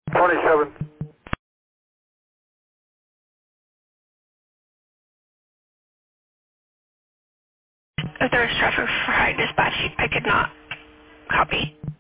27. If there was traffic for high dispatch, I could not copy.